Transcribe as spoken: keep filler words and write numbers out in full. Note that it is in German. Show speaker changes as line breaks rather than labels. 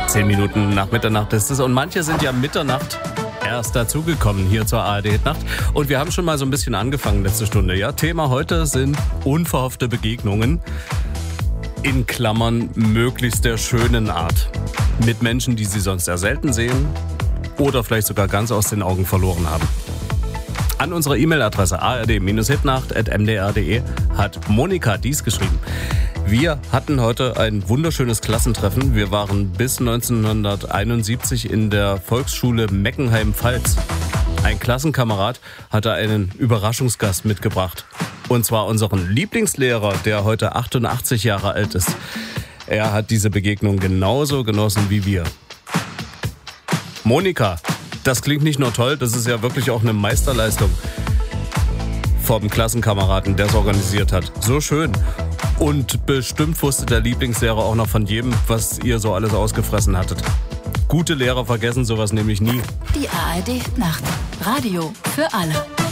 Zehn Minuten nach Mitternacht ist es und manche sind ja Mitternacht erst dazugekommen hier zur A R D-Nacht. Und wir haben schon mal so ein bisschen angefangen letzte Stunde. Ja, Thema heute sind unverhoffte Begegnungen. In Klammern möglichst der schönen Art. Mit Menschen, die sie sonst sehr selten sehen oder vielleicht sogar ganz aus den Augen verloren haben. An unserer E-Mail-Adresse a r d hitnacht at m d r punkt d e hat Monika dies geschrieben. Wir hatten heute ein wunderschönes Klassentreffen. Wir waren bis neunzehnhunderteinundsiebzig in der Volksschule Meckenheim-Pfalz. Ein Klassenkamerad hatte einen Überraschungsgast mitgebracht. Und zwar unseren Lieblingslehrer, der heute achtundachtzig Jahre alt ist. Er hat diese Begegnung genauso genossen wie wir. Monika, das klingt nicht nur toll, das ist ja wirklich auch eine Meisterleistung vom Klassenkameraden, der es organisiert hat. So schön. Und bestimmt wusste der Lieblingslehrer auch noch von jedem, was ihr so alles ausgefressen hattet. Gute Lehrer vergessen sowas nämlich nie.
Die A R D-Nacht. Radio für alle.